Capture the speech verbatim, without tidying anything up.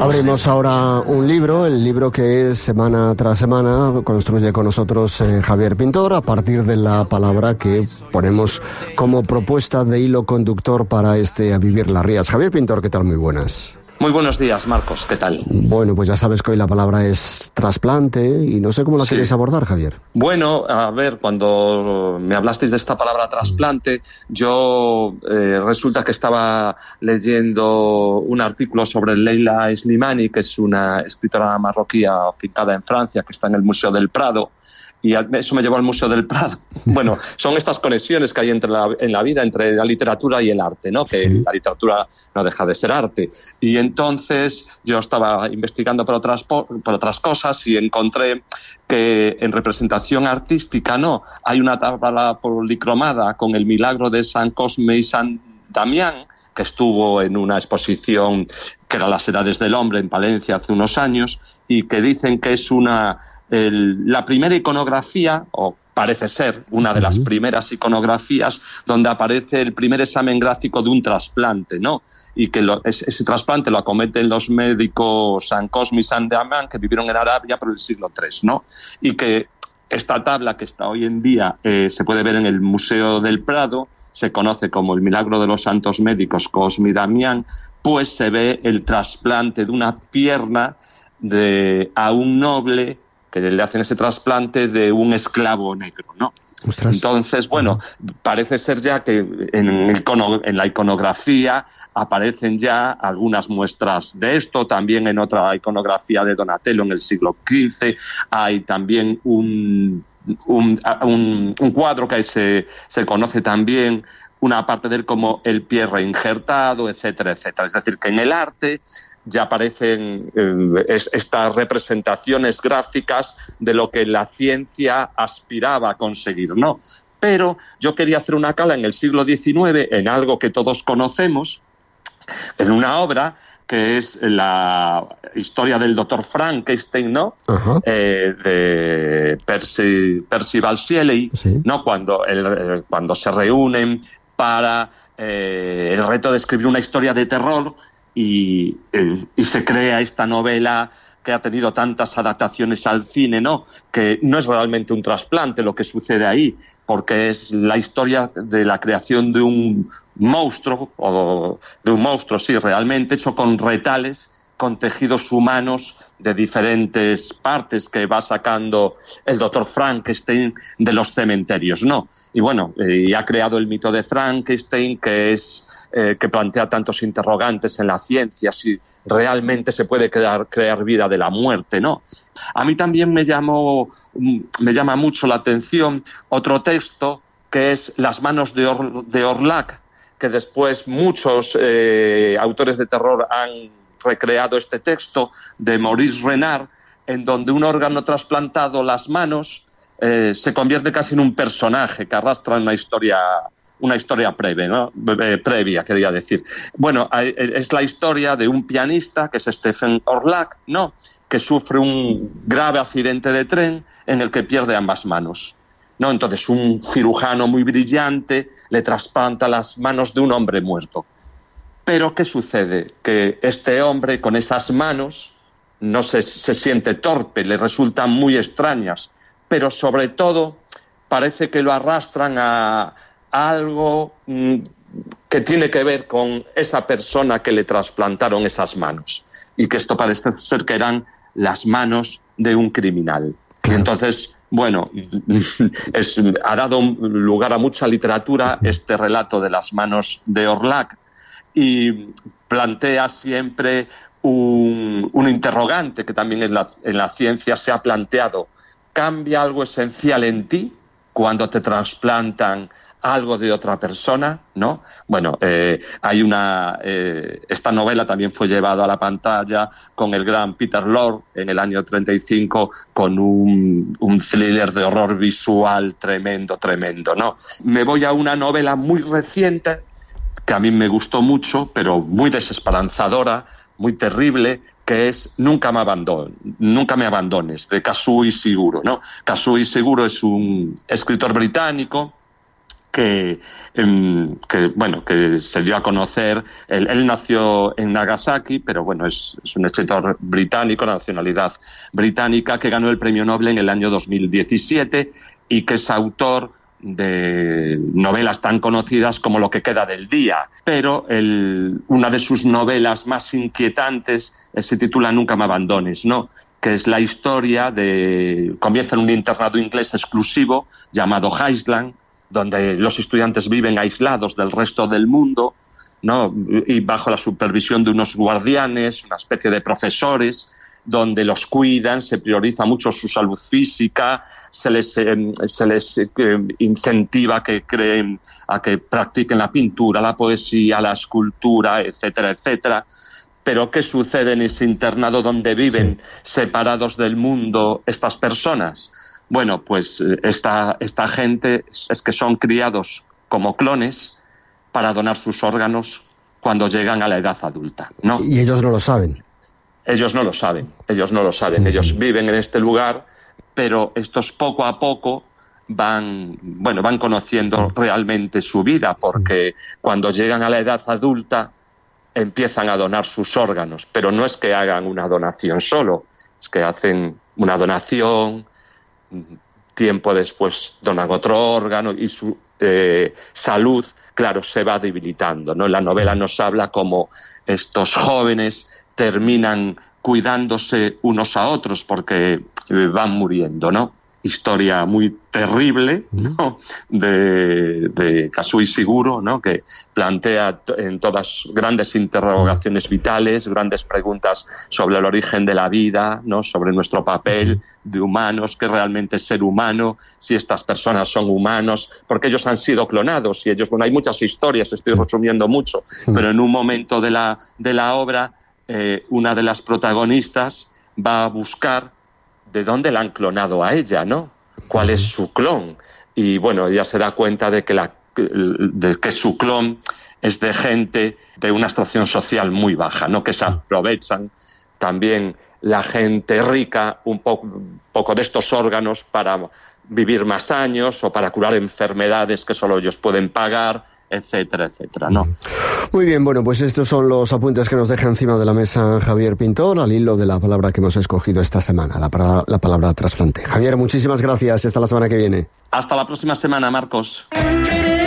Abrimos ahora un libro, el libro que es semana tras semana construye con nosotros eh, Javier Pintor a partir de la palabra que ponemos como propuesta de hilo conductor para este A Vivir las Rías. Javier Pintor, ¿qué tal? Muy buenas. Muy buenos días, Marcos, ¿qué tal? Bueno, pues ya sabes que hoy la palabra es trasplante y no sé cómo la sí. quieres abordar, Javier. Bueno, a ver, cuando me hablasteis de esta palabra trasplante, yo eh, resulta que estaba leyendo un artículo sobre Leila Slimani, que es una escritora marroquí afincada en Francia, que está en el Museo del Prado. Y eso me llevó al Museo del Prado. Bueno, son estas conexiones que hay entre la, en la vida entre la literatura y el arte, ¿no? Que sí. La literatura no deja de ser arte. Y entonces yo estaba investigando por otras, por otras cosas y encontré que en representación artística, ¿no? Hay una tabla policromada con el milagro de San Cosme y San Damián, que estuvo en una exposición que era Las Edades del Hombre en Palencia hace unos años, y que dicen que es una... El, la primera iconografía, o parece ser una de las primeras iconografías, donde aparece el primer examen gráfico de un trasplante, ¿no? Y que lo, ese, ese trasplante lo acometen los médicos San Cosme y San Damián, que vivieron en Arabia por el siglo tercero, ¿no? Y que esta tabla que está hoy en día eh, se puede ver en el Museo del Prado, se conoce como el milagro de los santos médicos Cosme y Damián, pues se ve el trasplante de una pierna de, a un noble que le hacen ese trasplante de un esclavo negro, ¿no? Ostras. Entonces, bueno, parece ser ya que en, el icono, en la iconografía aparecen ya algunas muestras de esto. También en otra iconografía de Donatello en el siglo quince hay también un, un, un, un cuadro que se, se conoce también, una parte de él como el pie reinjertado, etcétera, etcétera. Es decir, que en el arte ya aparecen eh, es, estas representaciones gráficas de lo que la ciencia aspiraba a conseguir, ¿no? Pero yo quería hacer una cala en el siglo diecinueve, en algo que todos conocemos, en una obra que es la historia del doctor Frankenstein, ¿no? Uh-huh. Eh, de Percy, Percival Shelley, sí. ¿no? Cuando, el, cuando se reúnen para eh, el reto de escribir una historia de terror. Y, eh, y se crea esta novela que ha tenido tantas adaptaciones al cine, ¿no? Que no es realmente un trasplante lo que sucede ahí, porque es la historia de la creación de un monstruo, o de un monstruo, sí, realmente, hecho con retales, con tejidos humanos de diferentes partes que va sacando el doctor Frankenstein de los cementerios, ¿no? Y bueno, eh, y ha creado el mito de Frankenstein, que es... Eh, que plantea tantos interrogantes en la ciencia, si realmente se puede crear, crear vida de la muerte, ¿no? A mí también me llamó, me llama mucho la atención otro texto que es Las manos de, Or, de Orlac, que después muchos eh, autores de terror han recreado este texto de Maurice Renard, en donde un órgano trasplantado, las manos, eh, se convierte casi en un personaje que arrastra una historia... una historia previa, ¿no? Eh, previa, quería decir. Bueno, es la historia de un pianista, que es Stephen Orlac, ¿no? Que sufre un grave accidente de tren en el que pierde ambas manos, ¿no? Entonces, un cirujano muy brillante le trasplanta las manos de un hombre muerto. Pero, ¿qué sucede? Que este hombre, con esas manos, no se, se siente torpe, le resultan muy extrañas, pero, sobre todo, parece que lo arrastran a... algo mm, que tiene que ver con esa persona que le trasplantaron esas manos, y que esto parece ser que eran las manos de un criminal. Claro. Y entonces, bueno, es, ha dado lugar a mucha literatura este relato de las manos de Orlac, y plantea siempre un, un interrogante que también en la, en la ciencia se ha planteado. ¿Cambia algo esencial en ti cuando te trasplantan algo de otra persona, ¿no? Bueno, eh, hay una... Eh, esta novela también fue llevada a la pantalla con el gran Peter Lorre en el año treinta y cinco, con un, un thriller de horror visual tremendo, tremendo, ¿no? Me voy a una novela muy reciente, que a mí me gustó mucho, pero muy desesperanzadora, muy terrible, que es Nunca me abandones, Nunca me abandones, de Kazuo Ishiguro, ¿no? Kazuo Ishiguro es un escritor británico que, que bueno, que se dio a conocer. Él, él nació en Nagasaki, pero bueno, es, es un escritor británico, nacionalidad británica, que ganó el premio Nobel en el año dos mil diecisiete y que es autor de novelas tan conocidas como Lo que queda del día. Pero el, una de sus novelas más inquietantes eh, se titula Nunca me abandones, ¿no?, que es la historia de... Comienza en un internado inglés exclusivo llamado Highland, donde los estudiantes viven aislados del resto del mundo, ¿no?, y bajo la supervisión de unos guardianes, una especie de profesores, donde los cuidan, se prioriza mucho su salud física, se les, eh, se les eh, incentiva a que creen, a que practiquen la pintura, la poesía, la escultura, etcétera, etcétera. Pero ¿qué sucede en ese internado donde viven sí. separados del mundo estas personas? Bueno, pues esta, esta gente es que son criados como clones para donar sus órganos cuando llegan a la edad adulta, ¿no? Y ellos no lo saben. Ellos no lo saben, ellos no lo saben. Uh-huh. Ellos viven en este lugar, pero estos poco a poco van, bueno, van conociendo realmente su vida, porque cuando llegan a la edad adulta empiezan a donar sus órganos, pero no es que hagan una donación solo, es que hacen una donación, tiempo después donan otro órgano y su eh, salud, claro, se va debilitando, ¿no? La novela nos habla cómo estos jóvenes terminan cuidándose unos a otros porque van muriendo, ¿no? Historia muy terrible, ¿no?, de, de Kazuo Ishiguro, ¿no?, que plantea en todas grandes interrogaciones vitales, grandes preguntas sobre el origen de la vida, ¿no?, sobre nuestro papel de humanos, qué realmente es ser humano, si estas personas son humanos, porque ellos han sido clonados y ellos, bueno, hay muchas historias, estoy resumiendo mucho, pero en un momento de la, de la obra, eh, una de las protagonistas va a buscar de dónde la han clonado a ella, ¿no? ¿Cuál es su clon? Y bueno, ella se da cuenta de que, la, de que su clon es de gente de una extracción social muy baja, ¿no?, que se aprovechan también la gente rica un poco, un poco de estos órganos para vivir más años o para curar enfermedades que solo ellos pueden pagar, etcétera, etcétera, ¿no? Muy bien, bueno, pues estos son los apuntes que nos deja encima de la mesa Javier Pintor, al hilo de la palabra que hemos escogido esta semana, la, para, la palabra trasplante. Javier, muchísimas gracias, hasta la semana que viene. Hasta la próxima semana, Marcos.